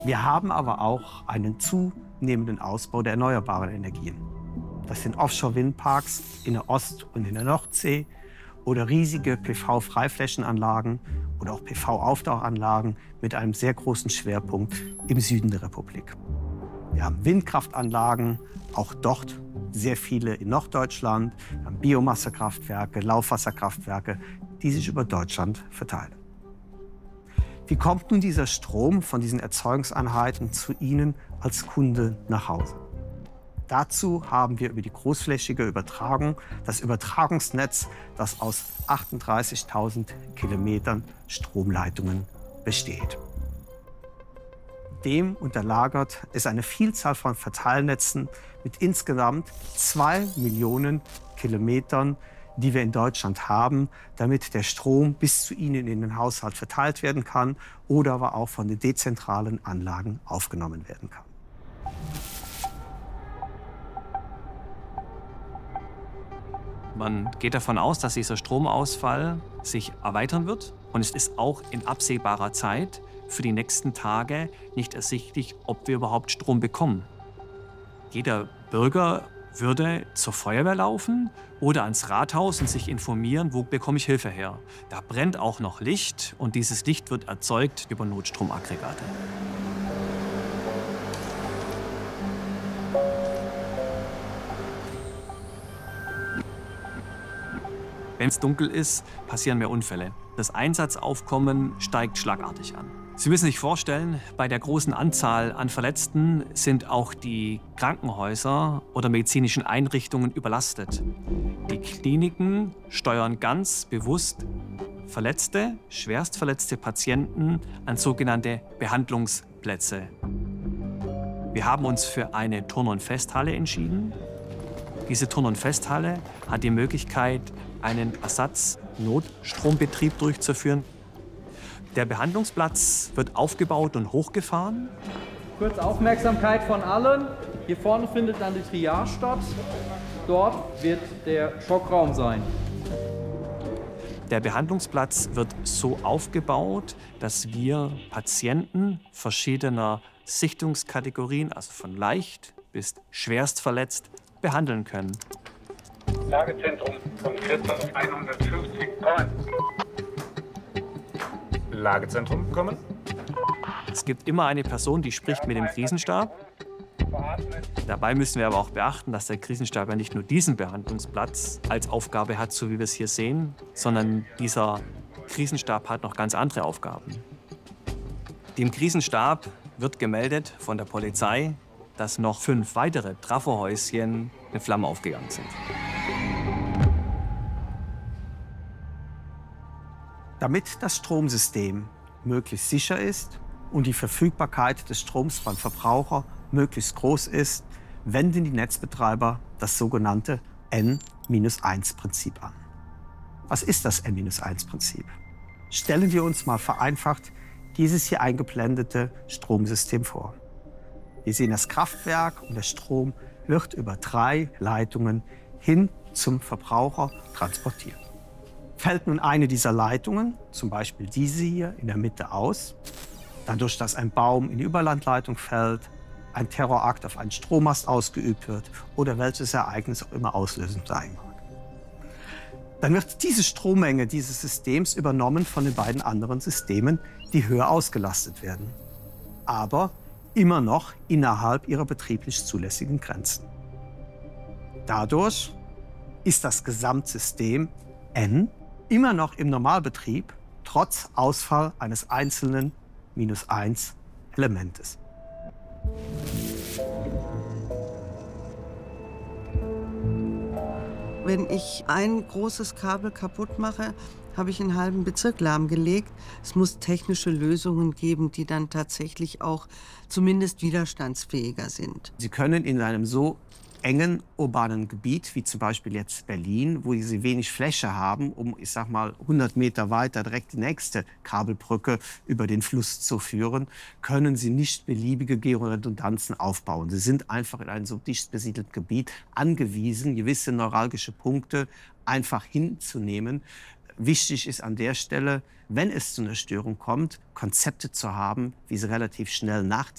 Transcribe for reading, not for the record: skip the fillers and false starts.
Wir haben aber auch einen zunehmenden Ausbau der erneuerbaren Energien. Das sind Offshore-Windparks in der Ost- und in der Nordsee oder riesige PV-Freiflächenanlagen oder auch PV-Aufdaueranlagen mit einem sehr großen Schwerpunkt im Süden der Republik. Wir haben Windkraftanlagen, auch dort sehr viele in Norddeutschland. Wir haben Biomassekraftwerke, Laufwasserkraftwerke, die sich über Deutschland verteilen. Wie kommt nun dieser Strom von diesen Erzeugungseinheiten zu Ihnen als Kunde nach Hause? Dazu haben wir über die großflächige Übertragung das Übertragungsnetz, das aus 38.000 Kilometern Stromleitungen besteht. Dem unterlagert ist eine Vielzahl von Verteilnetzen mit insgesamt 2 Millionen Kilometern, die wir in Deutschland haben, damit der Strom bis zu Ihnen in den Haushalt verteilt werden kann oder aber auch von den dezentralen Anlagen aufgenommen werden kann. Man geht davon aus, dass dieser Stromausfall sich erweitern wird. Und es ist auch in absehbarer Zeit für die nächsten Tage nicht ersichtlich, ob wir überhaupt Strom bekommen. Jeder Bürger würde zur Feuerwehr laufen oder ans Rathaus und sich informieren, wo bekomme ich Hilfe her. Da brennt auch noch Licht und dieses Licht wird erzeugt über Notstromaggregate. Wenn es dunkel ist, passieren mehr Unfälle. Das Einsatzaufkommen steigt schlagartig an. Sie müssen sich vorstellen, bei der großen Anzahl an Verletzten sind auch die Krankenhäuser oder medizinischen Einrichtungen überlastet. Die Kliniken steuern ganz bewusst verletzte, schwerstverletzte Patienten an sogenannte Behandlungsplätze. Wir haben uns für eine Turn- und Festhalle entschieden. Diese Turn- und Festhalle hat die Möglichkeit, einen Ersatz-Notstrombetrieb durchzuführen. Der Behandlungsplatz wird aufgebaut und hochgefahren. Kurz Aufmerksamkeit von allen. Hier vorne findet dann die Triage statt. Dort wird der Schockraum sein. Der Behandlungsplatz wird so aufgebaut, dass wir Patienten verschiedener Sichtungskategorien, also von leicht bis schwerst verletzt, behandeln können. Lagezentrum von 150 kommen. Lagezentrum kommen. Es gibt immer eine Person, die spricht mit dem Krisenstab. Dabei müssen wir aber auch beachten, dass der Krisenstab ja nicht nur diesen Behandlungsplatz als Aufgabe hat, so wie wir es hier sehen, sondern dieser Krisenstab hat noch ganz andere Aufgaben. Dem Krisenstab wird gemeldet von der Polizei, dass noch 5 weitere Trafohäuschen in Flammen aufgegangen sind. Damit das Stromsystem möglichst sicher ist und die Verfügbarkeit des Stroms beim Verbraucher möglichst groß ist, wenden die Netzbetreiber das sogenannte N-1-Prinzip an. Was ist das N-1-Prinzip? Stellen wir uns mal vereinfacht dieses hier eingeblendete Stromsystem vor. Wir sehen das Kraftwerk und der Strom wird über 3 Leitungen hin zum Verbraucher transportiert. Fällt nun eine dieser Leitungen, zum Beispiel diese hier in der Mitte, aus, dadurch, dass ein Baum in die Überlandleitung fällt, ein Terrorakt auf einen Strommast ausgeübt wird oder welches Ereignis auch immer auslösend sein mag, dann wird diese Strommenge dieses Systems übernommen von den beiden anderen Systemen, die höher ausgelastet werden, aber immer noch innerhalb ihrer betrieblich zulässigen Grenzen. Dadurch ist das Gesamtsystem N immer noch im Normalbetrieb, trotz Ausfall eines einzelnen -1 Elementes. Wenn ich ein großes Kabel kaputt mache, habe ich einen halben Bezirk lahmgelegt. Es muss technische Lösungen geben, die dann tatsächlich auch zumindest widerstandsfähiger sind. Sie können in einem so engen urbanen Gebiet, wie zum Beispiel jetzt Berlin, wo sie wenig Fläche haben, um, ich sag mal, 100 Meter weiter direkt die nächste Kabelbrücke über den Fluss zu führen, können sie nicht beliebige Georedundanzen aufbauen. Sie sind einfach in einem so dicht besiedelten Gebiet angewiesen, gewisse neuralgische Punkte einfach hinzunehmen. Wichtig ist an der Stelle, wenn es zu einer Störung kommt, Konzepte zu haben, wie sie relativ schnell nach